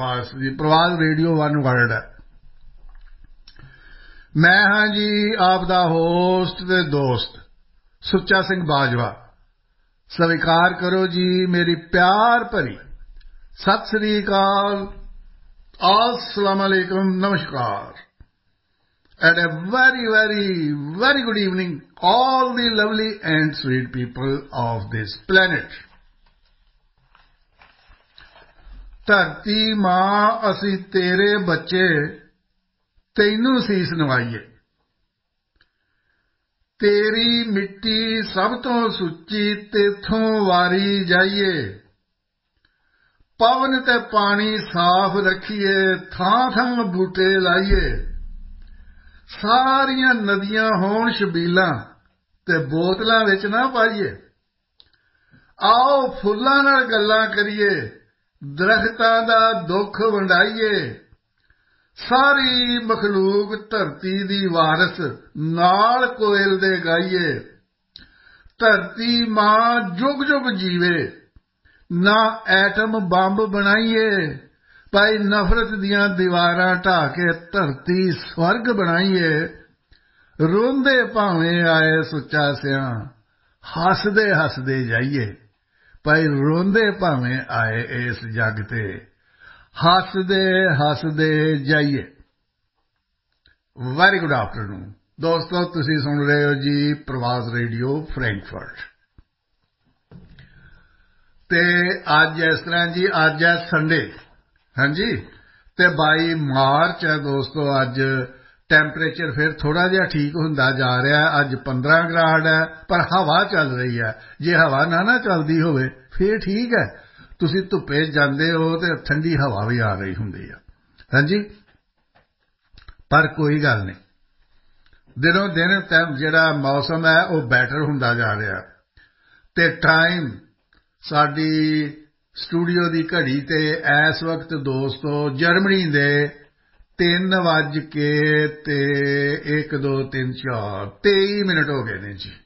बस जी प्रवास radio one world है। मैं हाँ जी आप दा होस्ट ते दोस्त सुच्चा सिंह बाजवा। स्वीकार करो जी मेरी प्यार भरी सत श्री अकाल, अस्सलाम वालेकुम, नमस्कार and a very very very good evening all the lovely and sweet people of this planet। धरती मां असी तेरे बच्चे तैनू सीस नवाइए, तेरी मिट्टी सब तो सुच्ची तेथों वारी जाइए, पवन ते पानी साफ रखिए थां थां बूटे लाइए, सारियां नदियां होण छबीलां ते बोतलां विच ना पाइए, आओ फुल्लां नाल गल्लां करिए दरख्तां दा दुख वंडाइए, सारी मखलूक धरती दी वारस नाल कोयल दे गाइए, धरती मां जुग जुग जीवे ना एटम बंब बनाइए, भाई नफरत दियां दीवारां ढाह के धरती स्वर्ग बनाइए, रोंदे भावें आए सुच्चा सियां हसदे हसदे जाइए, भाई रोंदे भावें आए इस जग ते हसदे हसदे जाइए। वेरी गुड आफ्टरनून दोस्तों, तुसीं सुन रहे हो जी प्रवास रेडियो फ्रैंकफर्ट। ते अज इस तरह जी अज है संडे, हाँ जी, ते 22 मार्च है दोस्तों। अज टैंपरेचर फिर थोड़ा जिहा ठीक हुंदा जा रहा है। अज 15 ग्राड है पर हवा चल रही है। जे हवा ना चलदी होवे फिर ठीक है, तुसीं धुप्पे जांदे हो ते ठंडी हवा भी आ रही हुंदी है, हाँ जी, पर कोई गल नहीं, दिनों दिन जिहड़ा मौसम है वो बैटर हुंदा जा रहा है। ते टाइम साडी स्टूडियो दी घड़ी ते इस वक्त दोस्तों जर्मनी दे 3:1-2-3-4 23 हो गए ने जी।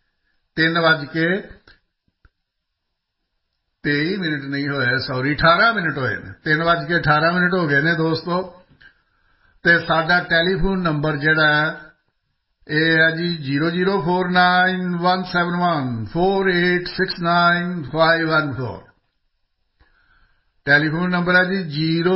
3:23 नहीं होए, सॉरी 18 मिनट होए ने, 3:18 हो गए ने दोस्तों। ते साडा टैलीफोन नंबर जिहड़ा है ये है जी 00491714869514। टेलीफोन नंबर है जी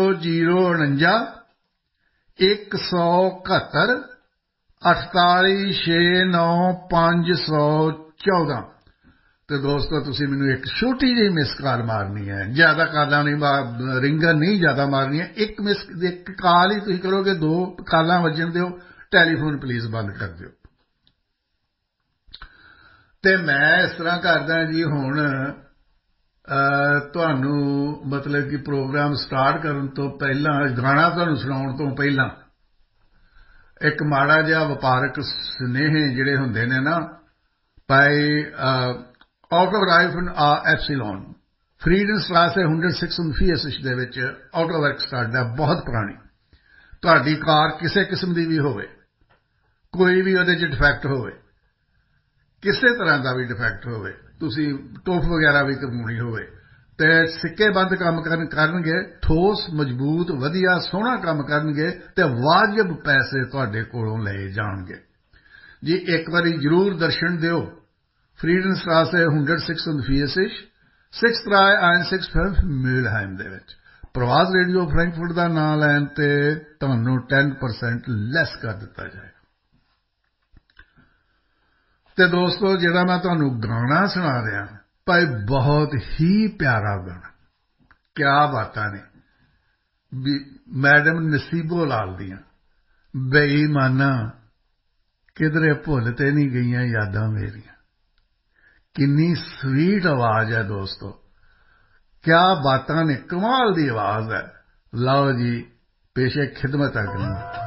0049 141 4869 514। तो दोस्तों तुसी मैनू एक छोटी जी मिस कॉल मारनी है, ज्यादा कॉलां नहीं रिंगर नहीं ज्यादा मारनी है, एक कॉल ही तुसी करोगे, 2 कॉलां वजन दिओ, टेलीफोन प्लीज बंद कर दिओ। ते मैं इस तरह करदा जी हुण ਤੁਹਾਨੂੰ मतलब कि प्रोग्राम स्टार्ट करन तो पहला गाना ਤੁਹਾਨੂੰ ਸੁਣਾਉਣ ਤੋਂ ਪਹਿਲਾਂ एक माड़ा जिहा ਵਪਾਰਕ ਸੁਨੇਹੇ ਜਿਹੜੇ ਹੁੰਦੇ ਨੇ ਨਾ, ਭਾਈ ਆਟੋਗ੍ਰਾਫਨ ਐਪਸੀਲੋਨ ਫਰੀਡਨਸਟ੍ਰਾਸੇ 106 ਦੇ ਵਿੱਚ ਆਟੋਵਰਕਸ ਕਰਦਾ, ਬਹੁਤ ਪੁਰਾਣੀ। ਤੁਹਾਡੀ ਕਾਰ ਕਿਸੇ ਕਿਸਮ ਦੀ ਵੀ ਹੋਵੇ, ਕੋਈ ਵੀ ਉਹਦੇ 'ਚ ਡਿਫੈਕਟ ਹੋਵੇ, ਕਿਸੇ तरह का भी डिफेक्ट होवे, तुसी टोफ वगैरह भी करवाउणी होवे ते सिक्के बंद काम करनगे, ठोस मजबूत वधिया सोहना काम करनगे ते वाजिब पैसे तुहाडे कोलों लए जाणगे जी। एक बारी जरूर दर्शन दिओ फ्रीडनस्ट्रासे 106 63165 मीलहाइम दे विच। प्रवास रेडियो फ्रैंकफर्ट दा नाम लैण ते तुहानूं 10% लैस कर दिता जाए। ते दोस्तों जिहड़ा मैं तुहानूं गाना सुना रहा भाई बहुत ही प्यारा गाना, क्या बातां ने मैडम नसीबो लाल दियां, बेईमाना किधरे भुल ते नहीं गईयां यादां मेरियां। किन्नी स्वीट आवाज है दोस्तों, क्या बातां ने, कमाल दी आवाज है। लाओ जी पेशे खिदमत है।